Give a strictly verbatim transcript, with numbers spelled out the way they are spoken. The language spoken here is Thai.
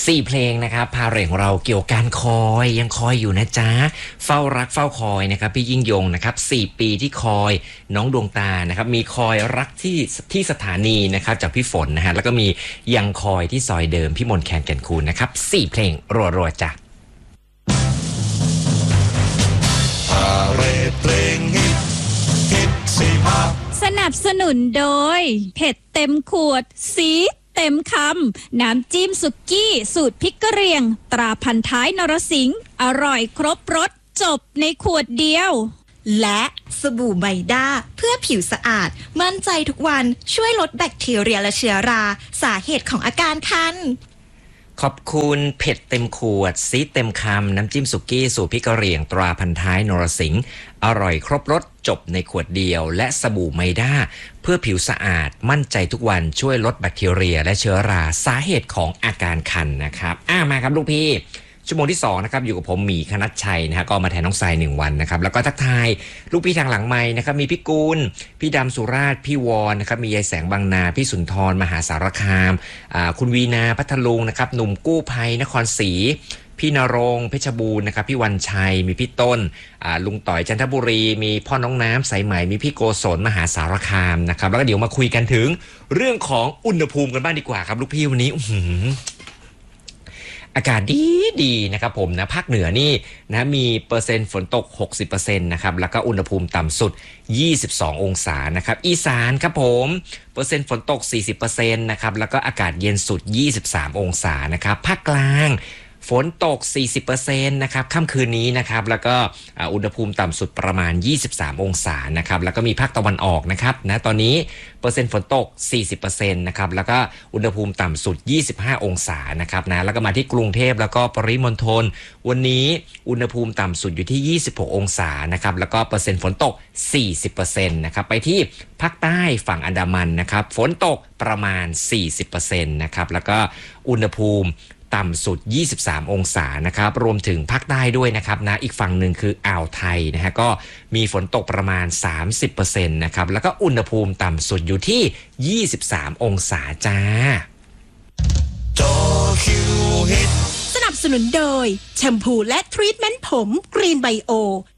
สี่เพลงนะครับพาเรทของเราเกี่ยวกับการคอยยังคอยอยู่นะจ๊ะเฝ้ารักเฝ้าคอยนะครับพี่ยิ่งยงนะครับสี่ปีที่คอยน้องดวงตานะครับมีคอยรักที่ที่สถานีนะครับจากพี่ฝนนะฮะแล้วก็มียังคอยที่ซอยเดิมพี่มนต์แคนแก่นคูณนะครับสี่เพลงรัวๆจ้ะพาเรทเพลงฮิตฮิตสี่ภาคสนับสนุนโดยเผ็ดเต็มขวดสีเต็มคำน้ำจิ้มสุกี้สูตรพริกกะเหรี่ยงตราพันท้ายนรสิงห์อร่อยครบรสจบในขวดเดียวและสบู่ไมด้าเพื่อผิวสะอาดมั่นใจทุกวันช่วยลดแบคทีเรียและเชื้อราสาเหตุของอาการคันขอบคุณเผ็ดเต็มขวดซีเต็มคำน้ำจิ้มสุกี้สูตรพริกกะเหรี่ยงตราพันท้ายนรสิงห์อร่อยครบรสจบในขวดเดียวและสบู่ไมด้าเพื่อผิวสะอาดมั่นใจทุกวันช่วยลดแบคทีเรียและเชื้อราสาเหตุของอาการคันนะครับอ่ามาครับลูกพี่ชั่วโมงที่สองนะครับอยู่กับผมหมีคณัชชัยนะฮะก็มาแทนน้องทรายหนึ่งวันนะครับแล้วก็ทักทายลูกพี่ทางหลังไมค์นะครับมีพี่กูลพี่ดำสุราษฎร์พี่วอนนะครับมียายแสงบางนาพี่สุนทรมหาสารคามอ่าคุณวีนาพัทลุงนะครับหนุ่มกู้ภัยนครศรีพี่นรงค์เพชรบูรณ์นะครับพี่วันชัยมีพี่ต้นลุงต่อยจันทบุรีมีพ่อน้องน้ำสายไหมมีพี่โกศลมหาสารคามนะครับแล้วก็เดี๋ยวมาคุยกันถึงเรื่องของอุณหภูมิกันบ้างดีกว่าครับลูกพี่วันนี้อากาศดีดีนะครับผมนะภาคเหนือนี่นะมีเปอร์เซ็นต์ฝนตก หกสิบเปอร์เซ็นต์ นะครับแล้วก็อุณหภูมิต่ำสุดยี่สิบสององศานะครับอีสานครับผมเปอร์เซ็นต์ฝนตก สี่สิบเปอร์เซ็นต์ นะครับแล้วก็อากาศเย็นสุดยี่สิบสามองศานะครับภาคกลางฝนตก สี่สิบเปอร์เซ็นต์ นะครับค่ำคืนนี้นะครับแล้วก็อุณหภูมิต่ำสุดประมาณยี่สิบสามองศานะครับแล้วก็มีภาคตะวันออกนะครับนะตอนนี้เปอร์เซ็นต์ฝนตก สี่สิบเปอร์เซ็นต์ นะครับแล้วก็อุณหภูมิต่ำสุดยี่สิบห้าองศานะครับนะแล้วก็มาที่กรุงเทพแล้วก็ปริมณฑลวันนี้อุณหภูมิต่ำสุดอยู่ที่ยี่สิบหกองศานะครับแล้วก็เปอร์เซ็นต์ฝนตก สี่สิบเปอร์เซ็นต์ นะครับไปที่ภาคใต้ฝั่งอันดามันนะครับฝนตกประมาณ สี่สิบเปอร์เซ็นต์ นะครับแล้วก็อุณหภูมิต่ำสุดยี่สิบสามองศานะครับรวมถึงภาคใต้ด้วยนะครับนะอีกฝั่งหนึ่งคืออ่าวไทยนะฮะก็มีฝนตกประมาณ สามสิบเปอร์เซ็นต์ นะครับแล้วก็อุณหภูมิต่ำสุดอยู่ที่ยี่สิบสามองศาจ้าจอคิวฮิตสนับสนุนโดยแชมพูและทรีทเมนต์ผมกรีนไบโอ